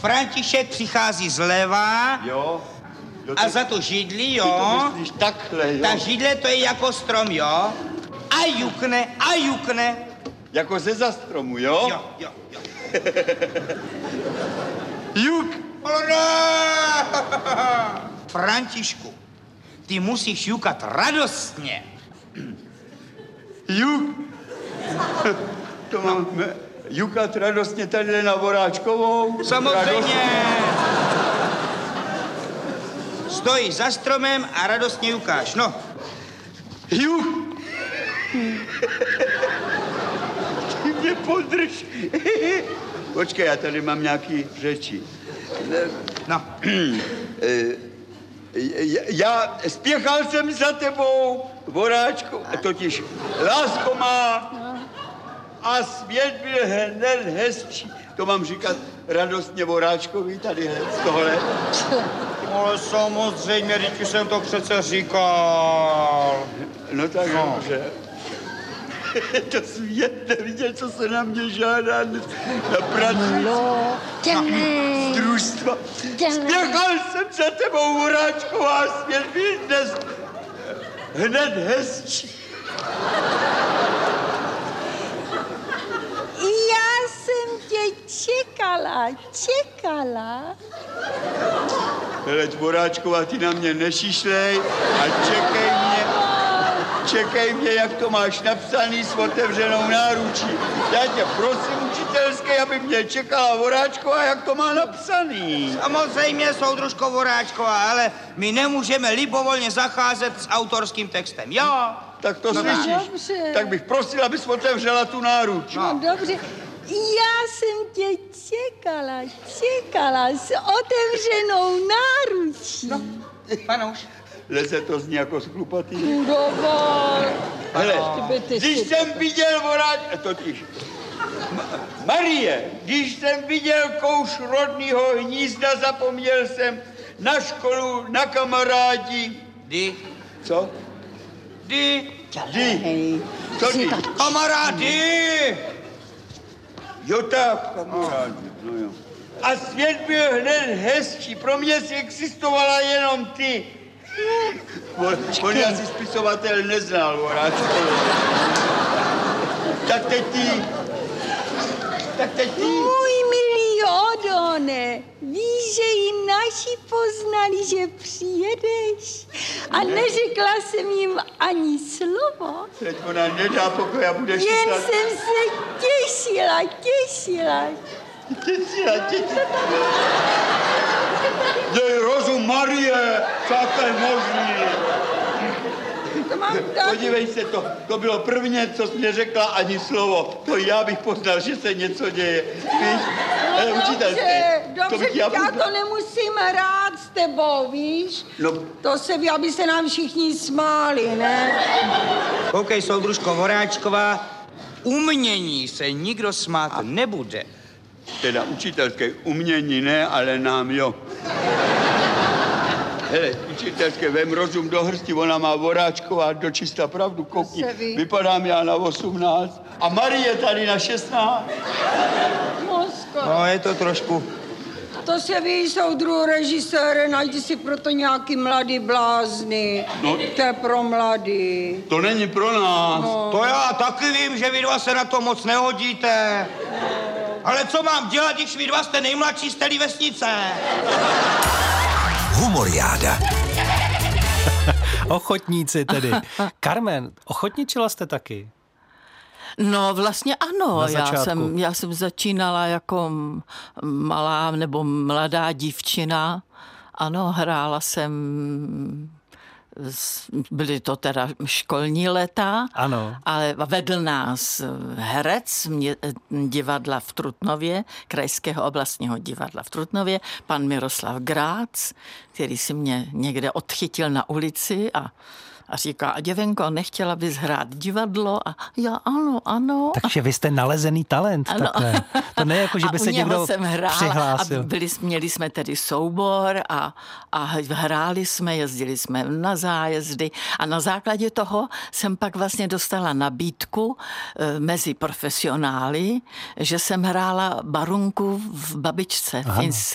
František přichází zleva. Jo. A za to židli, jo. Ty to myslíš takhle, jo. Ta židle to je jako strom, jo. A jukne. Jako ze zastromu, jo? Jo. Juk. Františku, ty musíš jukat radostně. Juk. To máme jukat radostně tady na Voráčkovou. Samozřejmě. Stojíš za stromem a radostně jukáš, no. Juk. Ty mě podrž. Počkej, já tady mám nějaký řeči. No. Já spěchal jsem za tebou, Voráčko, totiž lásko má a svět byl hned hezčí. To mám říkat radostně Voráčkovi tadyhle z tohle. Ale samozřejmě, teď jsem to přece říkal. No tak dobře. To svět neviděl, co se na mě žádá na pracující. Z družstva. Spěchal jsem za tebou, Voráčková, a svět byl dnes hned hezčí. Já jsem tě čekala. Hele, Voráčková, ty na mě nešišlej a čekej mě, jak to máš napsaný s otevřenou náručí. Já tě prosím, učitelské, aby mě čekala Voráčková, jak to má napsaný. Samozřejmě, soudružko Voráčková, ale my nemůžeme libovolně zacházet s autorským textem, jo? Tak to No slyšíš. dobře. Tak bych prosil, abys otevřela tu náruč. No dobře, já jsem tě čekala s otevřenou náručí. No, panouš. Leze to zní jako schlupatý. Dovol. Hele, když jsem viděl totiž, Marie, když jsem viděl kouš rodného hnízda, zapomněl jsem na školu, na kamarádi. Kdy? Co? Kdy? Co ty? Kamarády! Jo tak, kamarádi, no jo. A svět byl hned hezčí, pro mě si existovala jenom ty. On asi spisovatel neznal, Voráčku. Tak teď ty. Můj milý Odone, víš, že i naši poznali, že přijedeš? A neřekla jsem jim ani slovo. Teď ona nedá pokoj a budeš Jen myslet. jsem se těšila. Dej rozum, Marie, co to je možný? To mám tak. Podívej se, to bylo prvně, co jsi mě řekla, ani slovo. To já bych poznal, že se něco děje. Víš? Dobře, já to nemusím hrát s tebou, víš? No. To se ví, aby se nám všichni smáli, ne? Koukej, soudružko Voráčková, umění se nikdo smát nebude. Teda učitelské umění ne, ale nám jo. Hele, učitelské, vem rozum do hrsti, ona má Voráčková dočista pravdu, koukni. Vypadám já na 18 a Marie tady na 16. No, je to trošku. To se ví, soudruhu režisére, najdi si proto nějaký mladý blázny. No. To je pro mladý. To není pro nás. No. To já taky vím, že vy dva se na to moc nehodíte. Ale co mám dělat, když vy dva jste nejmladší z té vesnice? Humoriáda. Ochotníci tedy. Carmen, ochotničila jste taky? No vlastně ano, Na začátku. já jsem začínala jako malá nebo mladá dívčina. Ano, hrála jsem, byly to teda školní léta, Ano. ale vedl nás herec divadla v Trutnově, Krajského oblastního divadla v Trutnově, pan Miroslav Grác, který si mě někde odchytil na ulici a říká, a děvenko, nechtěla bys hrát divadlo? A já ano. Takže vy jste nalezený talent takhle. To ne jako, že by se někdo přihlásil. A měli jsme tedy soubor a hráli jsme, jezdili jsme na zájezdy a na základě toho jsem pak vlastně dostala nabídku mezi profesionály, že jsem hrála Barunku v Babičce.